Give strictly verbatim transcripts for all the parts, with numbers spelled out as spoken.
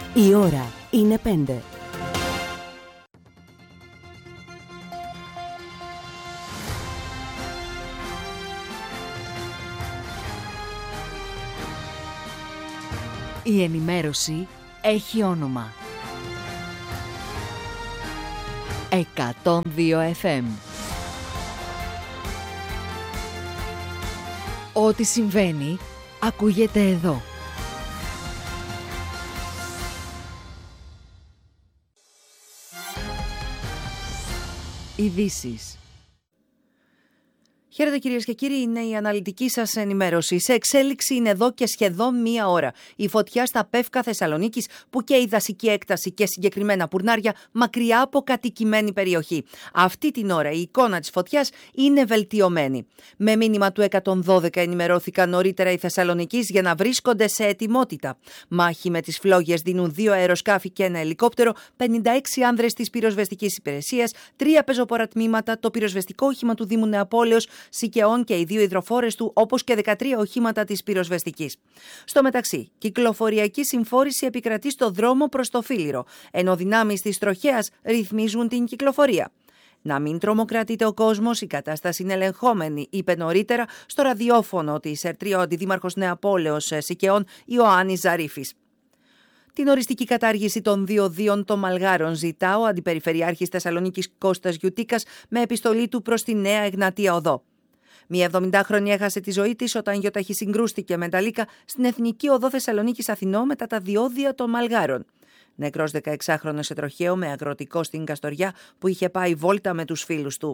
Η ώρα είναι πέντε. Η ενημέρωση έχει όνομα. εκατόν δύο εφ εμ. Ό,τι συμβαίνει, ακούγεται εδώ. Ειδήσεις. Χαίρετε κυρίες και κύριοι, είναι η αναλυτική σας ενημέρωση. Σε εξέλιξη είναι εδώ και σχεδόν μία ώρα η φωτιά στα Πεύκα Θεσσαλονίκης που καίει δασική έκταση και συγκεκριμένα πουρνάρια μακριά από κατοικημένη περιοχή. Αυτή την ώρα η εικόνα της φωτιάς είναι βελτιωμένη. Με μήνυμα του εκατόν δώδεκα ενημερώθηκαν νωρίτερα οι Θεσσαλονικείς για να βρίσκονται σε ετοιμότητα. Μάχη με τις φλόγες δίνουν δύο αεροσκάφη και ένα ελικόπτερο, πενήντα έξι άνδρες της πυροσβεστικής υπηρεσίας, τρία πεζοπόρα τμήματα, το πυροσβεστικό όχημα του Δήμου Νεαπόλεως, Σικαιών και οι δύο υδροφόρες του, όπως και δεκατρία οχήματα της πυροσβεστικής. Στο μεταξύ, κυκλοφοριακή συμφόρηση επικρατεί στο δρόμο προς το Φίλιρο, ενώ δυνάμεις της τροχέας ρυθμίζουν την κυκλοφορία. Να μην τρομοκρατείται ο κόσμος, η κατάσταση είναι ελεγχόμενη, είπε νωρίτερα στο ραδιόφωνο της ΕΡΤΡΙ ο αντιδήμαρχος Νεαπόλεως Σικαιών Ιωάννης Ζαρίφης. Την οριστική κατάργηση των διοδίων των Μαλγάρων ζητά ο Αντιπεριφερειάρχης Θεσσαλονίκης Κώστας Γιουτίκας με επιστολή του προς τη Νέα Εγνατία Οδό. Μια εβδομηντάχρονη έχασε τη ζωή της όταν γιοταχή συγκρούστηκε με τα λύκα στην Εθνική Οδό Θεσσαλονίκης Αθηνών μετά τα διόδια των Μαλγάρων. Νεκρός δεκαεξάχρονος σε τροχαίο με αγροτικό στην Καστοριά που είχε πάει βόλτα με τους φίλους του.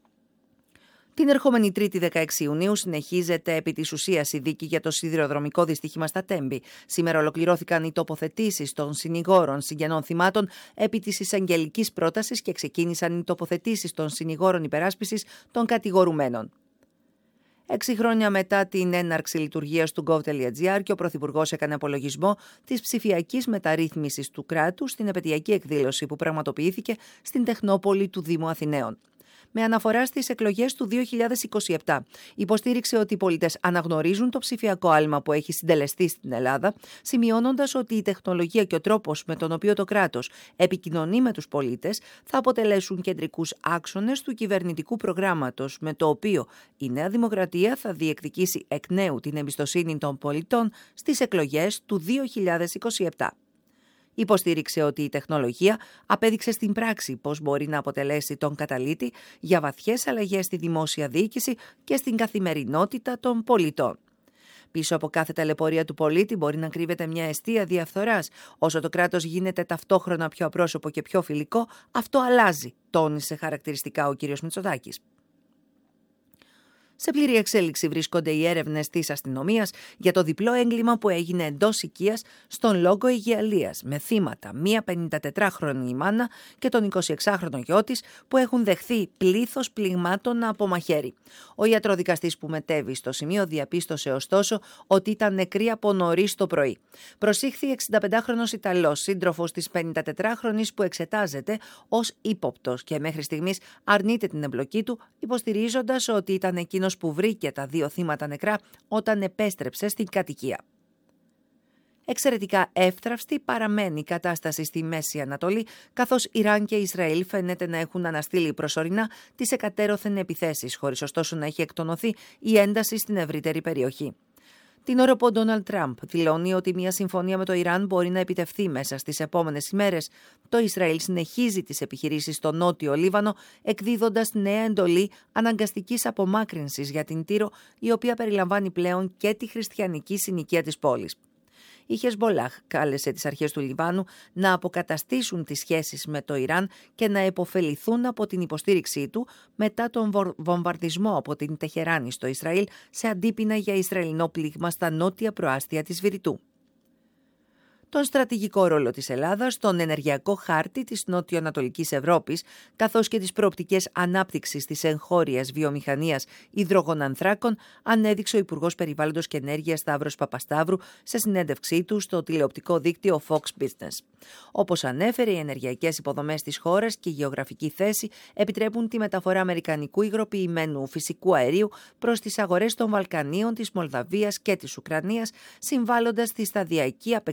Την ερχόμενη Τρίτη δεκαέξι Ιουνίου συνεχίζεται επί της ουσίας η δίκη για το σιδηροδρομικό δυστύχημα στα Τέμπη. Σήμερα ολοκληρώθηκαν οι τοποθετήσεις των συνηγόρων συγγενών θυμάτων επί της εισαγγελικής πρότασης και ξεκίνησαν οι τοποθετήσεις των συνηγόρων υπεράσπισης των κατηγορουμένων. Έξι χρόνια μετά την έναρξη λειτουργίας του gov.gr και ο Πρωθυπουργός έκανε απολογισμό της ψηφιακής μεταρρύθμισης του κράτους στην επαιτειακή εκδήλωση που πραγματοποιήθηκε στην Τεχνόπολη του Δήμου Αθηναίων. Με αναφορά στις εκλογές του δύο χιλιάδες είκοσι επτά, υποστήριξε ότι οι πολίτες αναγνωρίζουν το ψηφιακό άλμα που έχει συντελεστεί στην Ελλάδα, σημειώνοντας ότι η τεχνολογία και ο τρόπος με τον οποίο το κράτος επικοινωνεί με τους πολίτες θα αποτελέσουν κεντρικούς άξονες του κυβερνητικού προγράμματος, με το οποίο η Νέα Δημοκρατία θα διεκδικήσει εκ νέου την εμπιστοσύνη των πολιτών στις εκλογές του δύο χιλιάδες είκοσι επτά. Υποστήριξε ότι η τεχνολογία απέδειξε στην πράξη πώς μπορεί να αποτελέσει τον καταλύτη για βαθιές αλλαγές στη δημόσια διοίκηση και στην καθημερινότητα των πολιτών. Πίσω από κάθε ταλαιπωρία του πολίτη μπορεί να κρύβεται μια αιστεία διαφθοράς. Όσο το κράτος γίνεται ταυτόχρονα πιο απρόσωπο και πιο φιλικό, αυτό αλλάζει, τόνισε χαρακτηριστικά ο κ. Μητσοτάκης. Σε πλήρη εξέλιξη βρίσκονται οι έρευνες της αστυνομίας για το διπλό έγκλημα που έγινε εντός οικίας στον Λόγκο Αιγιαλίας, με θύματα μία πενηντατετράχρονη μάνα και τον εικοσιεξάχρονο γιο της που έχουν δεχθεί πλήθος πληγμάτων από μαχαίρι. Ο ιατροδικαστής που μετέβη στο σημείο διαπίστωσε ωστόσο ότι ήταν νεκροί από νωρίς το πρωί. Προσήχθη εξηνταπεντάχρονος Ιταλός, σύντροφος της πενηντατετράχρονης που εξετάζεται ως ύποπτος και μέχρι στιγμής αρνείται την εμπλοκή του, υποστηρίζοντας ότι ήταν εκείνος που βρήκε τα δύο θύματα νεκρά όταν επέστρεψε στην κατοικία. Εξαιρετικά εύθραυστη παραμένει η κατάσταση στη Μέση Ανατολή, καθώς Ιράν και Ισραήλ φαίνεται να έχουν αναστείλει προσωρινά τις εκατέρωθεν επιθέσεις, χωρίς ωστόσο να έχει εκτονωθεί η ένταση στην ευρύτερη περιοχή. Την ώρα που ο Ντόναλντ Τραμπ δηλώνει ότι μια συμφωνία με το Ιράν μπορεί να επιτευχθεί μέσα στις επόμενες ημέρες, το Ισραήλ συνεχίζει τις επιχειρήσεις στο νότιο Λίβανο, εκδίδοντας νέα εντολή αναγκαστικής απομάκρυνσης για την Τύρο, η οποία περιλαμβάνει πλέον και τη χριστιανική συνοικία της πόλης. Η Χεσμπολάχ κάλεσε τις αρχές του Λιβάνου να αποκαταστήσουν τις σχέσεις με το Ιράν και να επωφεληθούν από την υποστήριξή του μετά τον βομβαρδισμό από την Τεχεράνη στο Ισραήλ σε αντίπεινα για Ισραηλινό πλήγμα στα νότια προάστια της Βηρητού. Τον στρατηγικό ρόλο της Ελλάδας στον ενεργειακό χάρτη της νότιο-ανατολικής Ευρώπης, καθώς και τις προοπτικές ανάπτυξης της εγχώριας βιομηχανίας υδρογονανθράκων, ανέδειξε ο Υπουργός Περιβάλλοντος και Ενέργειας Σταύρος Παπασταύρου σε συνέντευξή του στο τηλεοπτικό δίκτυο Fox Business. Όπως ανέφερε, οι ενεργειακές υποδομές της χώρας και η γεωγραφική θέση επιτρέπουν τη μεταφορά αμερικανικού υγροποιημένου φυσικού αερίου προς τις αγορές των Βαλκανίων, της Μολδαβίας και της Ουκρανίας, συμβάλλοντας στη σταδιακή απεξάρτηση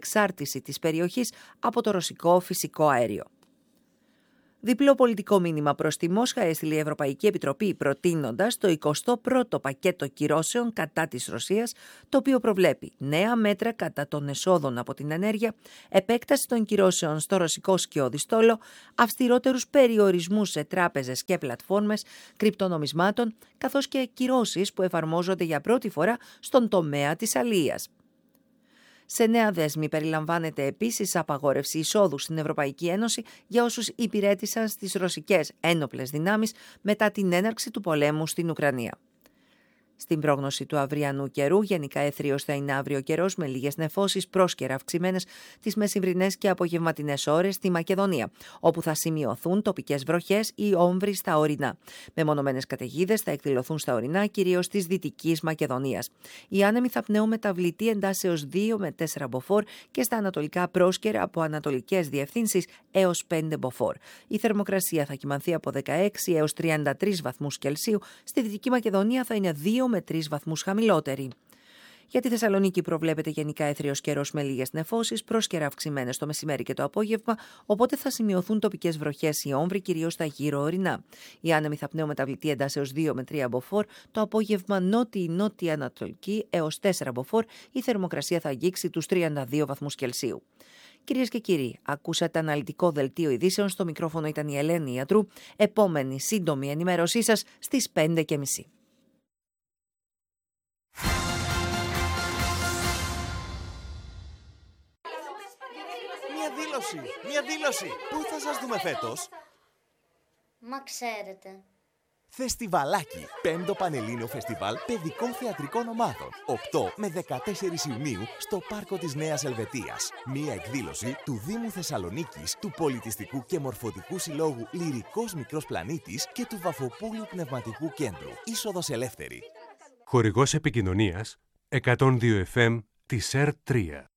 εξάρτηση της περιοχής από το ρωσικό φυσικό αέριο. Διπλό πολιτικό μήνυμα προς τη Μόσχα έστειλε η Ευρωπαϊκή Επιτροπή προτείνοντας το εικοστό πρώτο πακέτο κυρώσεων κατά της Ρωσίας, το οποίο προβλέπει νέα μέτρα κατά των εσόδων από την ενέργεια, επέκταση των κυρώσεων στο ρωσικό σκιώδη στόλο, αυστηρότερους περιορισμούς σε τράπεζες και πλατφόρμες κρυπτονομισμάτων, καθώς και κυρώσεις που εφαρμόζονται για πρώτη φορά στον τομέα της αλίας. Σε νέα δέσμη περιλαμβάνεται επίσης απαγόρευση εισόδου στην Ευρωπαϊκή Ένωση για όσους υπηρέτησαν στις ρωσικές ένοπλες δυνάμεις μετά την έναρξη του πολέμου στην Ουκρανία. Στην πρόγνωση του αυριανού καιρού, γενικά αιθρίος θα είναι αύριο καιρός με λίγες νεφώσεις πρόσκαιρα αυξημένες τις μεσημβρινές και απογευματινές ώρες στη Μακεδονία, όπου θα σημειωθούν τοπικές βροχές ή όμβροι στα ορεινά. Μεμονωμένες καταιγίδες θα εκδηλωθούν στα ορεινά, κυρίως της Δυτικής Μακεδονίας. Οι άνεμοι θα πνέουν μεταβλητή εντάσεως δύο με τέσσερα μποφόρ και στα ανατολικά πρόσκαιρα από ανατολικές διευθύνσεις έως πέντε μποφόρ. Η θερμοκρασία θα κυμανθεί από δεκαέξι έως τριάντα τρεις βαθμούς Κελσίου, στη Δυτική Μακεδονία θα είναι δύο με τρεις βαθμούς χαμηλότερη. Για τη Θεσσαλονίκη προβλέπεται γενικά αίθριος καιρός με λίγες νεφώσεις, πρόσκαιρα αυξημένες το μεσημέρι και το απόγευμα, οπότε θα σημειωθούν τοπικές βροχές ή όμβροι, κυρίως στα γύρω ορεινά. Οι άνεμοι θα πνέουν μεταβλητή εντάσεως δύο με τρία μποφόρ, το απόγευμα νότιη-νότια ανατολική έως τέσσερα μποφόρ, η θερμοκρασία θα αγγίξει τους τριάντα δύο βαθμούς Κελσίου. Κυρίες και κύριοι, ακούσατε αναλυτικό δελτίο ειδήσεων. Στο μικρόφωνο ήταν η Ελένη Ιατρού. Επόμενη σύντομη ενημέρωσή σας στις πέντε και μισή. Μια δήλωση, μια δήλωση. Πού θα σας δούμε φέτος? Μα ξέρετε. Φεστιβαλάκι. Πέμπτο Πανελλήνιο Φεστιβάλ Παιδικών Θεατρικών Ομάδων. οκτώ με δεκατέσσερις Ιουνίου στο Πάρκο της Νέας Ελβετίας. Μια εκδήλωση του Δήμου Θεσσαλονίκης, του Πολιτιστικού και Μορφωτικού Συλλόγου Λυρικός Μικρός Πλανήτης και του Βαφοπούλου Πνευματικού Κέντρου. Είσοδος ελεύθερη. Χορηγός επικοινωνίας εκατόν δύο εφ εμ της ΕΡΤ τρία.